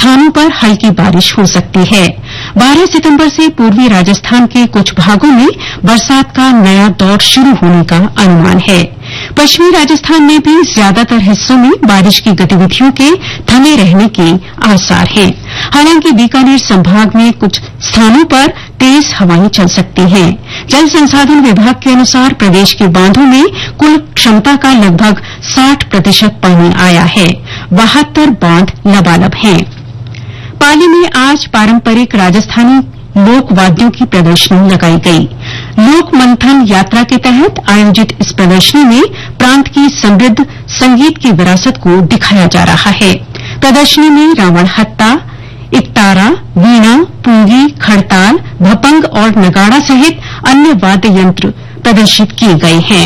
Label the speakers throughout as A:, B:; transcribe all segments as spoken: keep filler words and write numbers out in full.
A: स्थानों पर हल्की बारिश हो सकती है। बारह सितंबर से पूर्वी राजस्थान के कुछ भागों में बरसात का नया दौर शुरू होने का अनुमान है। पश्चिमी राजस्थान में भी ज्यादातर हिस्सों में बारिश की गतिविधियों के थमे रहने के आसार हैं। हालांकि बीकानेर संभाग में कुछ स्थानों पर तेज हवाएं चल सकती हैं। जल संसाधन विभाग के अनुसार प्रदेश के बांधों में कुल क्षमता का लगभग साठ प्रतिशत पानी आया है। बहत्तर बांध लबालब हैं। पाली में आज पारंपरिक राजस्थानी लोक वाद्यों की प्रदर्शनी लगाई गई। लोक मंथन यात्रा के तहत आयोजित इस प्रदर्शनी में प्रांत की समृद्ध संगीत की विरासत को दिखाया जा रहा है। प्रदर्शनी में रावण हत्ता, इकतारा, वीणा, पूंगी, खड़ताल, भपंग और नगाड़ा सहित अन्य वाद्य यंत्र प्रदर्शित किए गए हैं।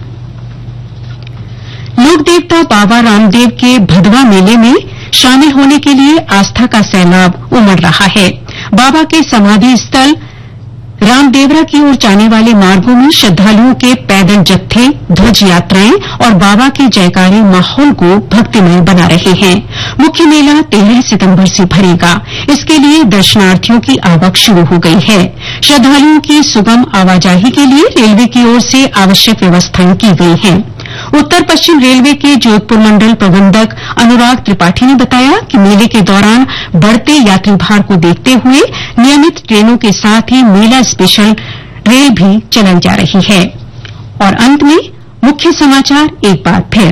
A: लोक देवता बाबा रामदेव के भदवा मेले में शामिल होने के लिए आस्था का सैलाब उमड़ रहा है। बाबा के समाधि स्थल रामदेवरा की ओर जाने वाले मार्गों में श्रद्धालुओं के पैदल जत्थे, ध्वज यात्राएं और बाबा के जयकारे माहौल को भक्तिमय बना रहे हैं। मुख्य मेला तेरह सितंबर से भरेगा। इसके लिए दर्शनार्थियों की आवक शुरू हो गई है। श्रद्धालुओं की सुगम आवाजाही के लिए रेलवे की ओर से आवश्यक व्यवस्थाएं की गई हैं। उत्तर पश्चिम रेलवे के जोधपुर मंडल प्रबंधक अनुराग त्रिपाठी ने बताया कि मेले के दौरान बढ़ते यात्री भार को देखते हुए नियमित ट्रेनों के साथ ही मेला स्पेशल रेल भी चलाई जा रही है। और अंत में मुख्य समाचार एक बार फिर।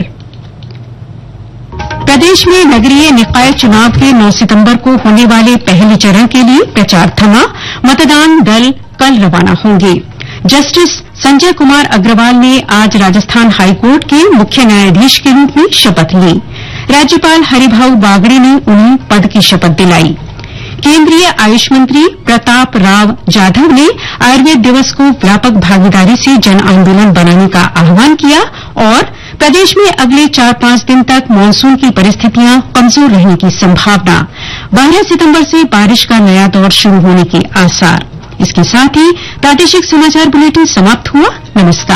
A: प्रदेश में नगरीय निकाय चुनाव के नौ सितंबर को होने वाले पहले चरण के लिए प्रचार थमा। मतदान दल कल रवाना होंगे। जस्टिस संजय कुमार अग्रवाल ने आज राजस्थान हाईकोर्ट के मुख्य न्यायाधीश के रूप में शपथ ली। राज्यपाल हरिभाऊ बागड़े ने उन्हें पद की शपथ दिलाई। केंद्रीय आयुष मंत्री प्रताप राव जाधव ने आयुर्वेद दिवस को व्यापक भागीदारी से जन आंदोलन बनाने का आह्वान किया। और प्रदेश में अगले चार पांच दिन तक मानसून की परिस्थितियां कमजोर रहने की संभावना। बारह सितंबर से बारिश का नया दौर शुरू होने के आसार। इसके साथ ही प्रादेशिक समाचार बुलेटिन समाप्त हुआ। नमस्कार।